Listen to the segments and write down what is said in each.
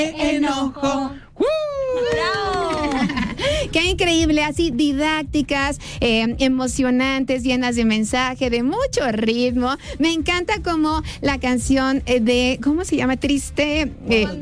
enojo. ¡Bravo! Qué increíble, así didácticas, emocionantes, llenas de mensaje, de mucho ritmo. Me encanta como la canción de, ¿cómo se llama? Triste.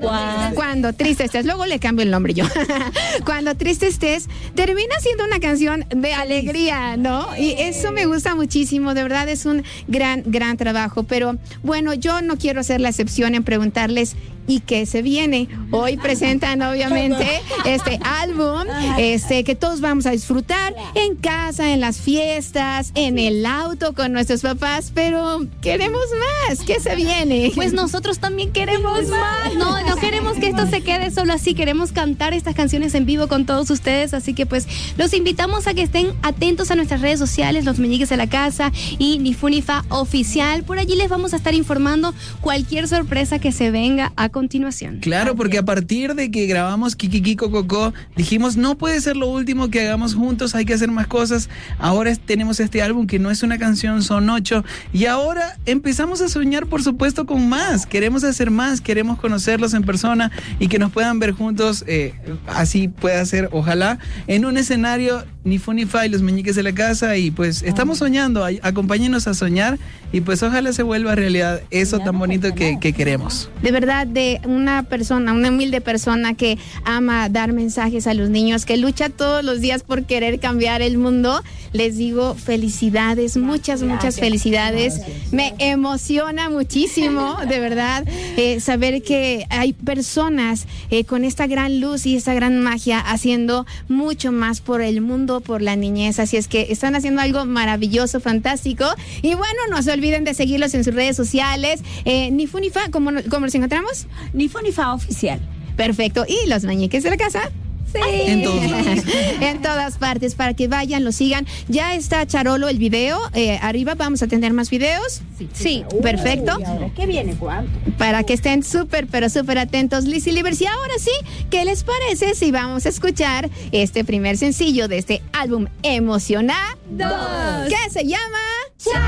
Cuando triste estés. Luego le cambio el nombre yo. Cuando triste estés, termina siendo una canción de alegría, ¿no? Y eso me gusta muchísimo. De verdad es un gran trabajo. Pero bueno, yo no quiero hacer la excepción en preguntarles ¿y qué se viene? Hoy presentan obviamente este álbum que todos vamos a disfrutar en casa, en las fiestas, en el auto con nuestros papás, pero queremos más. ¿Qué se viene? Pues nosotros también queremos más. No queremos que esto se quede solo así. Queremos cantar estas canciones en vivo con todos ustedes, así que pues los invitamos a que estén atentos a nuestras redes sociales, Los Meñiques de la Casa y Ni Fu Ni Fa Oficial. Por allí les vamos a estar informando cualquier sorpresa que se venga a continuación. Claro, porque a partir de que grabamos Kiki Coco, dijimos no puede ser lo último que hagamos juntos, hay que hacer más cosas. Ahora tenemos este álbum que no es una canción, son 8 y ahora empezamos a soñar, por supuesto, con más. Queremos hacer más, queremos conocerlos en persona y que nos puedan ver juntos, así pueda ser, ojalá, en un escenario Ni Fu Ni Fa y Los Meñiques de la Casa, y pues estamos soñando, acompáñenos a soñar y pues ojalá se vuelva realidad eso tan bonito que queremos. De verdad, de una persona, una humilde persona que ama dar mensajes a los niños, que lucha todos los días por querer cambiar el mundo, les digo felicidades, muchas felicidades. Gracias. Me emociona muchísimo, de verdad, saber que hay personas con esta gran luz y esta gran magia haciendo mucho más por el mundo, por la niñez, así es que están haciendo algo maravilloso, fantástico, y bueno, no se olviden de seguirlos en sus redes sociales, Ni Fu Ni Fa, ¿cómo nos encontramos? Ni Fu Ni Fa Oficial. Perfecto, ¿y Los Meñiques de la Casa? Sí. En todas partes, para que vayan, lo sigan. Ya está Charolo el video, arriba vamos a tener más videos. Sí, perfecto. ¿Qué viene? ¿Cuánto? Para que estén súper atentos, Liz y Livers. Y ahora sí, ¿qué les parece si vamos a escuchar este primer sencillo de este álbum emocionado? Que se llama...